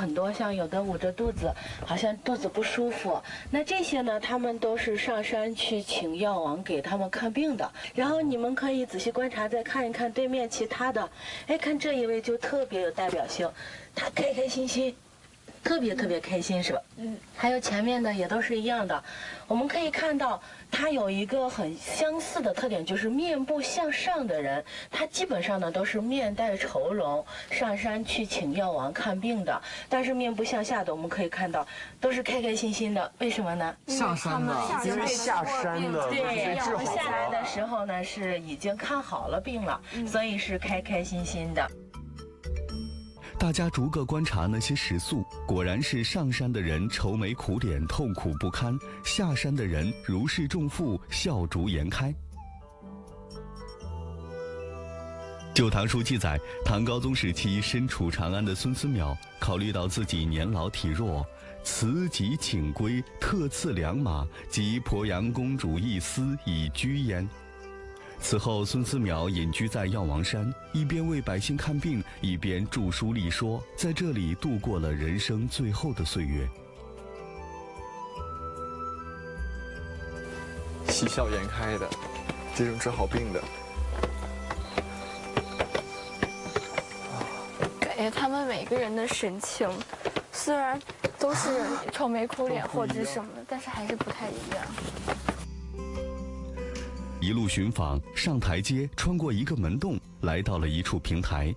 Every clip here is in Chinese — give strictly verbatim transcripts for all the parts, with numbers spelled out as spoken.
很多，像有的捂着肚子，好像肚子不舒服。那这些呢，他们都是上山去请药王给他们看病的。然后你们可以仔细观察，再看一看对面其他的，哎，看这一位就特别有代表性，他开开心心。 特别特别开心是吧？嗯，还有前面的也都是一样的。我们可以看到，它有一个很相似的特点，就是面部向上的人，他基本上呢都是面带愁容，上山去请药王看病的。但是面部向下的，我们可以看到都是开开心心的。为什么呢？ 上山的，因为下山的对， 治好下来的时候呢是已经看好了病了，所以是开开心心的。 大家逐个观察那些食宿，果然是上山的人愁眉苦脸、痛苦不堪；下山的人如释重负、笑逐颜开。《旧唐书》记载，唐高宗时期身处长安的孙思邈，考虑到自己年老体弱，辞疾请归，特赐良马及鄱阳公主一丝以居焉。 此后，孙思邈隐居在药王山，一边为百姓看病，一边著书立说，在这里度过了人生最后的岁月。 喜笑颜开的，这种治好病的。 感觉他们每个人的神情，虽然都是愁眉苦脸或者是什么的，但是还是不太一样。 一路寻访，上台阶，穿过一个门洞，来到了一处平台。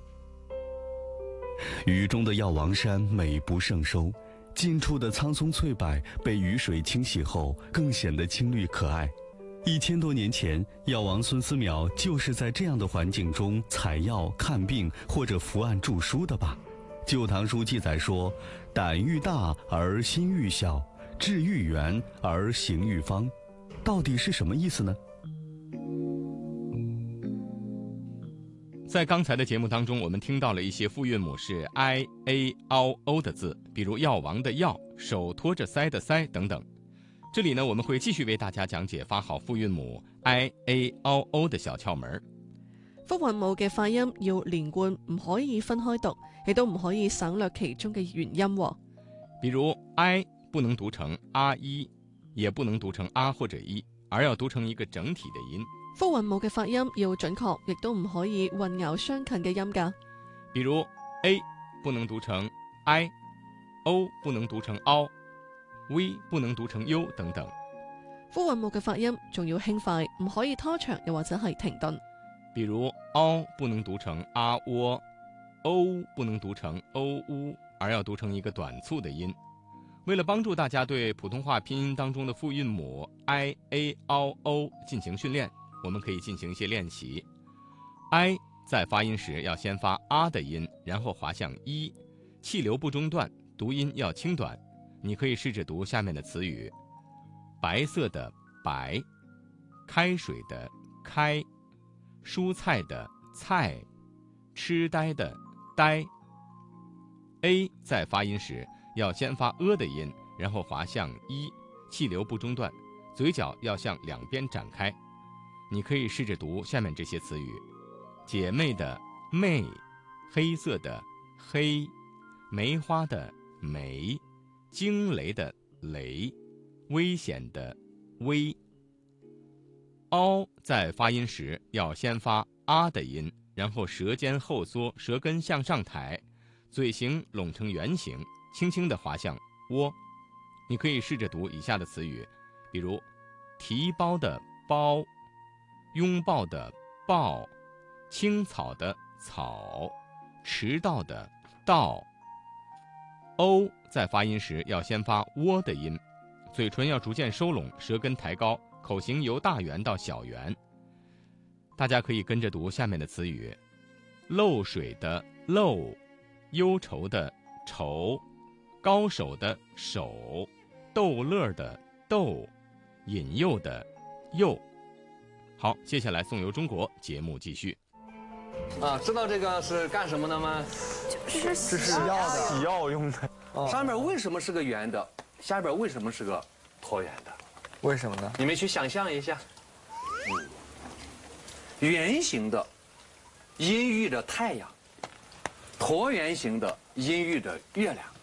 雨中的药王山美不胜收，近处的苍松翠柏被雨水清洗后，更显得青绿可爱。一千多年前，药王孙思邈就是在这样的环境中采药、看病或者伏案著书的吧？《旧唐书》记载说：“胆愈大而心愈小，志愈圆而行愈方。”到底是什么意思呢？ 在刚才的节目当中，我们听到了一些复韵母是 i a o o 的字，比如药王的药、手托着腮的腮等等。这里呢，我们会继续为大家講解發好复韵母 i a o o 的小竅門。 复韵母嘅發音要連貫，唔可以分開讀，亦都唔可以省略其中嘅元音。 比如 i 不能讀成啊一，也不能讀成啊或者一，而要讀成一個整體的音。 复韵母嘅發音要準確，亦都唔可以混淆相近嘅音㗎。 比如 a 不能讀成 i，o 不能讀成 o，v 不能讀成 u 等等。 复韵母嘅發音仲要輕快，唔可以拖長，又或者係停頓。 比如 o 不能讀成啊喔 ，o 不能讀成 o 烏，而要讀成一個短促的音。為了幫助大家對普通話拼音當中的复韻母 i a o o 進行訓練。 我们可以进行一些练习 ，i 在发音时要先发啊的音，然后滑向一，气流不中断，读音要轻短。你可以试着读下面的词语：白色的白，开水的开，蔬菜的菜，痴呆的呆。a 在发音时要先发呃的音，然后滑向一，气流不中断，嘴角要向两边展开。 你可以试着读下面这些词语：姐妹的妹，黑色的黑，梅花的梅，惊雷的雷，危险的危。凹在发音时要先发啊的音，然后舌尖后缩，舌根向上抬，嘴型拢成圆形，轻轻地滑向窝。你可以试着读以下的词语，比如提包的包。 拥抱的抱，青草的草，迟到的到。o 在发音时要先发喔的音，嘴唇要逐渐收拢，舌根抬高，口型由大圆到小圆。大家可以跟着读下面的词语：漏水的漏，忧愁的愁，高手的手，逗乐的逗，引诱的诱。 好，接下来送游中国节目继续。 啊，知道这个是干什么的吗？ 就是这是药的，洗药用的。 哦、上面为什么是个圆的？下边为什么是个椭圆的？ 为什么呢？ 你们去想象一下。嗯，圆形的阴喻着太阳，椭圆形的阴喻着月亮。